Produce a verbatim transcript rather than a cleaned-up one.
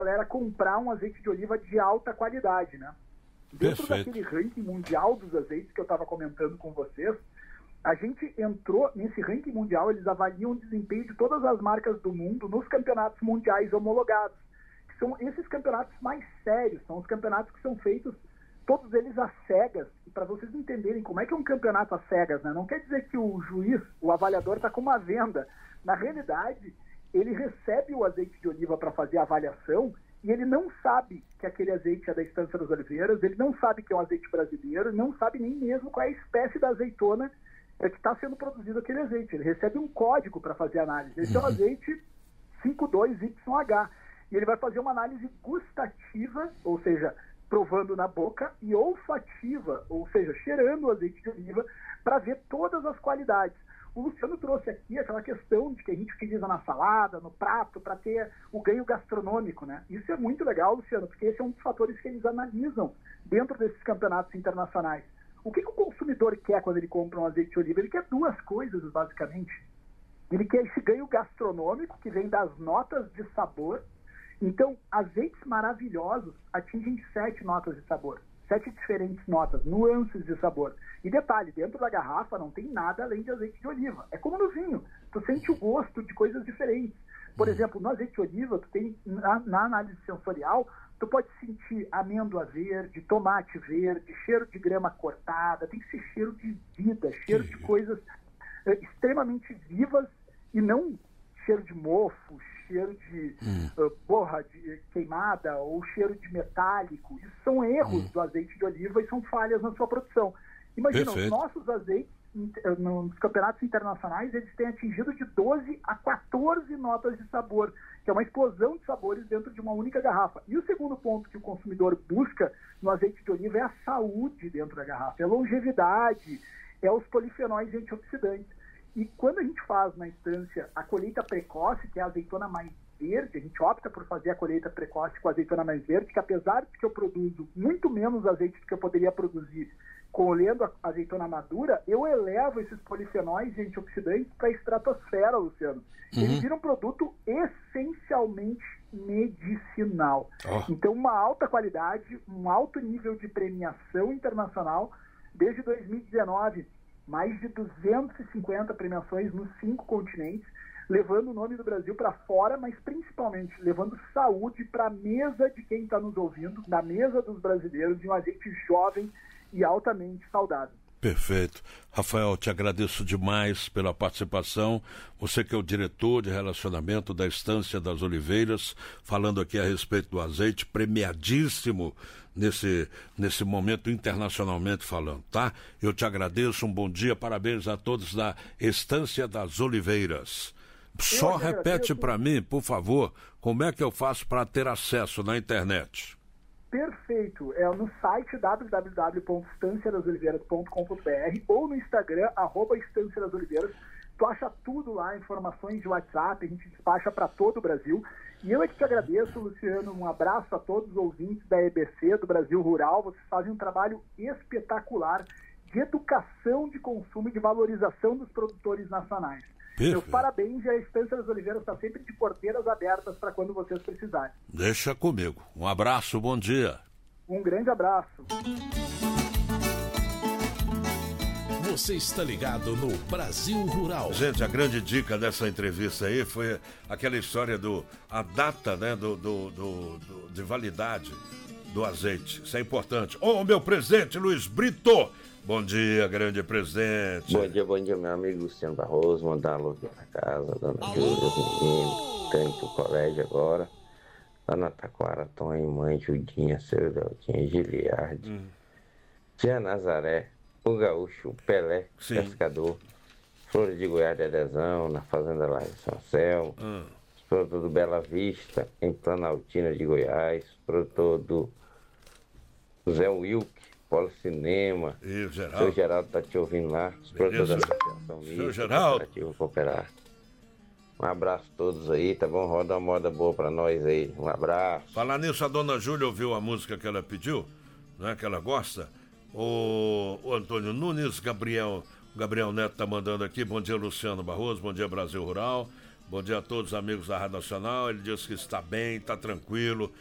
galera comprar um azeite de oliva de alta qualidade, né? Dentro Perfeito. daquele ranking mundial dos azeites que eu estava comentando com vocês, a gente entrou nesse ranking mundial, eles avaliam o desempenho de todas as marcas do mundo nos campeonatos mundiais homologados, que são esses campeonatos mais sérios, são os campeonatos que são feitos, todos eles às cegas. E para vocês entenderem como é que é um campeonato às cegas, né? Não quer dizer que o juiz, o avaliador, está com uma venda. Na realidade, ele recebe o azeite de oliva para fazer a avaliação e ele não sabe que aquele azeite é da Estância das Oliveiras, ele não sabe que é um azeite brasileiro, não sabe nem mesmo qual é a espécie da azeitona que está sendo produzido aquele azeite. Ele recebe um código para fazer a análise. Esse uhum. é o azeite cinco dois Y H. E ele vai fazer uma análise gustativa, ou seja, provando na boca, e olfativa, ou seja, cheirando o azeite de oliva, para ver todas as qualidades. O Luciano trouxe aqui aquela questão de que a gente utiliza na salada, no prato, para ter o ganho gastronômico, né? Isso é muito legal, Luciano, porque esse é um dos fatores que eles analisam dentro desses campeonatos internacionais. O que, que o consumidor quer quando ele compra um azeite de oliva? Ele quer duas coisas, basicamente. Ele quer esse ganho gastronômico, que vem das notas de sabor. Então, azeites maravilhosos atingem sete notas de sabor. Sete diferentes notas, nuances de sabor. E detalhe, dentro da garrafa não tem nada além de azeite de oliva. É como no vinho, tu sente o gosto de coisas diferentes. Por exemplo, no azeite de oliva, tu tem, na, na análise sensorial, tu pode sentir amêndoa verde, tomate verde, cheiro de grama cortada, tem que ser cheiro de vida, cheiro de coisas é, extremamente vivas e não cheiro de mofo, cheiro de hum. uh, borra de queimada ou cheiro de metálico. Isso são erros hum. do azeite de oliva e são falhas na sua produção. Imagina, Perfeito. Os nossos azeites nos campeonatos internacionais, eles têm atingido de doze a quatorze notas de sabor, que é uma explosão de sabores dentro de uma única garrafa. E o segundo ponto que o consumidor busca no azeite de oliva é a saúde dentro da garrafa, é a longevidade, é os polifenóis e antioxidantes. E quando a gente faz na instância a colheita precoce, que é a azeitona mais verde, a gente opta por fazer a colheita precoce com a azeitona mais verde, que apesar de que eu produzo muito menos azeite do que eu poderia produzir colhendo a azeitona madura, eu elevo esses polifenóis e antioxidantes para a estratosfera, Luciano. Uhum. Ele vira um produto essencialmente medicinal. Oh. Então, uma alta qualidade, um alto nível de premiação internacional. Desde dois mil e dezenove, mais de duzentas e cinquenta premiações nos cinco continentes, levando o nome do Brasil para fora, mas principalmente levando saúde para a mesa de quem está nos ouvindo, na mesa dos brasileiros, de um azeite jovem e altamente saudável. Perfeito. Rafael, te agradeço demais pela participação. Você que é o diretor de relacionamento da Estância das Oliveiras, falando aqui a respeito do azeite, premiadíssimo nesse, nesse momento internacionalmente falando, tá? Eu te agradeço, um bom dia, parabéns a todos da Estância das Oliveiras. Só repete para mim, por favor, como é que eu faço para ter acesso na internet? Perfeito. É no site w w w ponto estância das oliveiras ponto com ponto b r ou no Instagram, arroba Estância das Oliveiras. Tu acha tudo lá, informações de WhatsApp, a gente despacha para todo o Brasil. E eu é que te agradeço, Luciano. Um abraço a todos os ouvintes da E B C, do Brasil Rural. Vocês fazem um trabalho espetacular de educação de consumo e de valorização dos produtores nacionais. Perfeito. Meus parabéns, e a Estância das Oliveiras está sempre de porteiras abertas para quando vocês precisarem. Deixa comigo. Um abraço, bom dia. Um grande abraço. Você está ligado no Brasil Rural. Gente, a grande dica dessa entrevista aí foi aquela história do a data, né, do, do, do, do de validade do azeite. Isso é importante. Ô, oh, meu presidente Luiz Brito. Bom dia, grande presidente. Bom dia, bom dia, meu amigo Luciano Barroso. Mandar uma luz na casa, dona Júlia, os meninos, tem pro colégio agora. Dona Taquara, Tonho, mãe, Judinha, seu Deltinha, Giliardi, hum. Tia Nazaré, o Gaúcho, o Pelé, Sim. Pescador, Flores de Goiás de Adesão, na Fazenda lá em São Céu, hum. os produtores do Bela Vista, em Planaltina de Goiás, produtor do Zé Wilk, Polo Cinema, e o Geraldo. Seu Geraldo está te ouvindo lá, os produtores da Associação Mista, Cooperativa Cooperar. Um abraço a todos aí, tá bom? Roda uma moda boa pra nós aí, um abraço. Falar nisso, a dona Júlia ouviu a música que ela pediu, né, que ela gosta? O, o Antônio Nunes, Gabriel, Gabriel Neto tá mandando aqui, bom dia Luciano Barroso, bom dia Brasil Rural, Bom dia a todos, amigos da Rádio Nacional. Ele diz que está bem, está tranquilo,